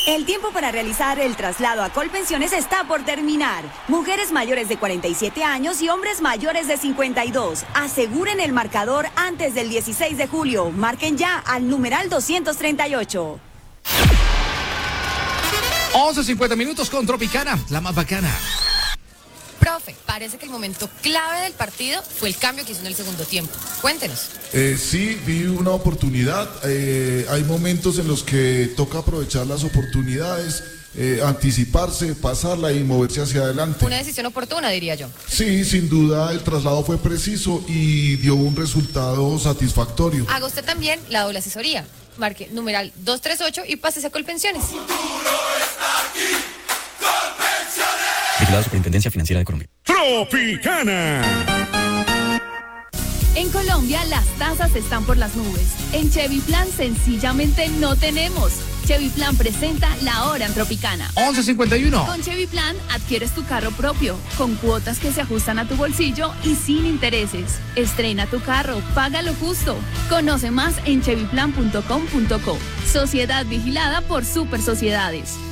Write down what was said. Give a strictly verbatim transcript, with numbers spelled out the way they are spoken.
El tiempo para realizar el traslado a Colpensiones está por terminar. Mujeres mayores de cuarenta y siete años y hombres mayores de cincuenta y dos. Aseguren el marcador antes del dieciséis de julio. Marquen ya al numeral doscientos treinta y ocho. once cincuenta minutos con Tropicana, la más bacana. Profe, parece que el momento clave del partido fue el cambio que hizo en el segundo tiempo. Cuéntenos. Eh, sí, vi una oportunidad. Eh, hay momentos en los que toca aprovechar las oportunidades, eh, anticiparse, pasarla y moverse hacia adelante. Una decisión oportuna, diría yo. Sí, sin duda el traslado fue preciso y dio un resultado satisfactorio. Haga usted también la doble asesoría. Marque numeral doscientos treinta y ocho y pásese a Colpensiones. Vigilado Superintendencia Financiera de Colombia. Tropicana. En Colombia las tasas están por las nubes. En Chevy Plan sencillamente no tenemos. Chevy Plan presenta la hora en Tropicana. once cincuenta y uno. Con Chevy Plan adquieres tu carro propio, con cuotas que se ajustan a tu bolsillo y sin intereses. Estrena tu carro, paga lo justo. Conoce más en chevy plan punto com punto co. Sociedad vigilada por Super Sociedades.